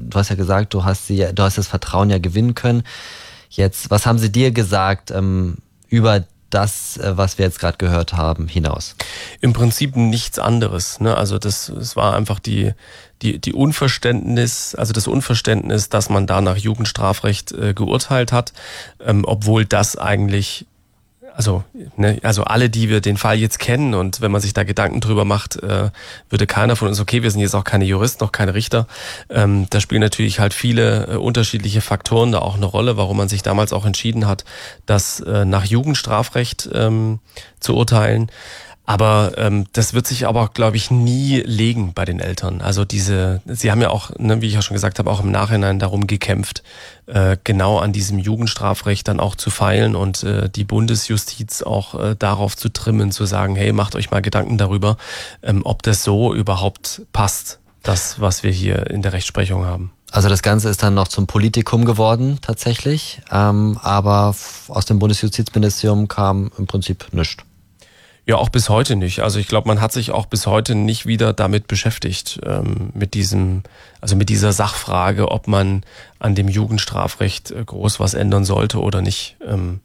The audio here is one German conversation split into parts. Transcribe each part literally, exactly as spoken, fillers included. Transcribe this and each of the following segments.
du hast ja gesagt, du hast sie, du hast das Vertrauen ja gewinnen können. Jetzt, was haben sie dir gesagt ähm, über das, was wir jetzt gerade gehört haben, hinaus? Im Prinzip nichts anderes. Ne? Also das, es war einfach die, die, die Unverständnis, also das Unverständnis, dass man da nach Jugendstrafrecht äh, geurteilt hat, ähm, obwohl das eigentlich, also, ne, also alle, die wir den Fall jetzt kennen und wenn man sich da Gedanken drüber macht, äh, würde keiner von uns, okay, wir sind jetzt auch keine Juristen, noch keine Richter, ähm, da spielen natürlich halt viele äh, unterschiedliche Faktoren da auch eine Rolle, warum man sich damals auch entschieden hat, das äh, nach Jugendstrafrecht ähm, zu urteilen. Aber ähm, das wird sich aber, glaube ich, nie legen bei den Eltern. Also diese, sie haben ja auch, ne, wie ich ja schon gesagt habe, auch im Nachhinein darum gekämpft, äh, genau an diesem Jugendstrafrecht dann auch zu feilen und äh, die Bundesjustiz auch äh, darauf zu trimmen, zu sagen, hey, macht euch mal Gedanken darüber, ähm, ob das so überhaupt passt, das, was wir hier in der Rechtsprechung haben. Also das Ganze ist dann noch zum Politikum geworden, tatsächlich. Ähm, aber aus dem Bundesjustizministerium kam im Prinzip nichts. Ja, auch bis heute nicht. Also ich glaube, man hat sich auch bis heute nicht wieder damit beschäftigt, ähm, mit diesem, also mit dieser Sachfrage, ob man an dem Jugendstrafrecht groß was ändern sollte oder nicht. Ähm,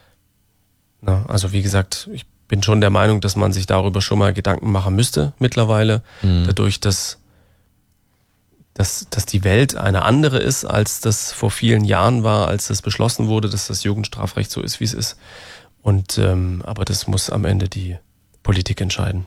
na, also wie gesagt, ich bin schon der Meinung, dass man sich darüber schon mal Gedanken machen müsste mittlerweile, mhm. dadurch, dass, dass, dass die Welt eine andere ist, als das vor vielen Jahren war, als das beschlossen wurde, dass das Jugendstrafrecht so ist, wie es ist. Und ähm, aber das muss am Ende die Politik entscheiden.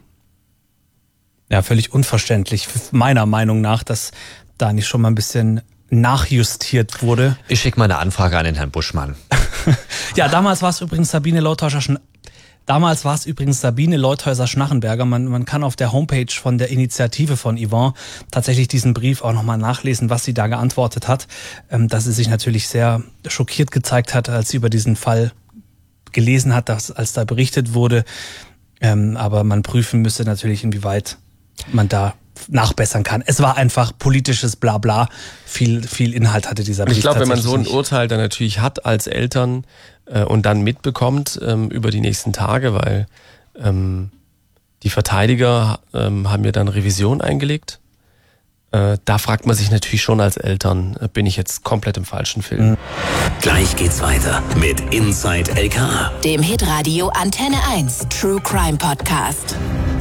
Ja, völlig unverständlich, meiner Meinung nach, dass da nicht schon mal ein bisschen nachjustiert wurde. Ich schicke mal eine Anfrage an den Herrn Buschmann. Ja, damals war es übrigens Sabine Leuthäuser, damals war es übrigens Sabine Leuthäuser-Schnarrenberger. Man, man kann auf der Homepage von der Initiative von Yvonne tatsächlich diesen Brief auch nochmal nachlesen, was sie da geantwortet hat. Ähm, dass sie sich natürlich sehr schockiert gezeigt hat, als sie über diesen Fall gelesen hat, dass, als da berichtet wurde. Ähm, aber man prüfen müsste natürlich, inwieweit man da nachbessern kann. Es war einfach politisches Blabla. Viel, viel Inhalt hatte dieser Brief. Ich glaube, wenn man so ein Urteil dann natürlich hat als Eltern äh, und dann mitbekommt ähm, über die nächsten Tage, weil ähm, die Verteidiger ähm, haben ja dann Revision eingelegt. Äh, da fragt man sich natürlich schon als Eltern, äh, bin ich jetzt komplett im falschen Film? Gleich geht's weiter mit Inside L K A, dem Hitradio Antenne eins True Crime Podcast.